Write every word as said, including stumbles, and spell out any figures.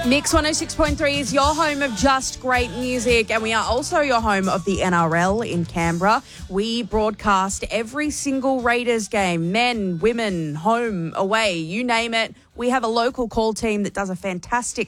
Mix one oh six point three is your home of just great music, and we are also your home of the N R L in Canberra. We broadcast every single Raiders game, men, women, home, away, you name it. We have a local call team that does a fantastic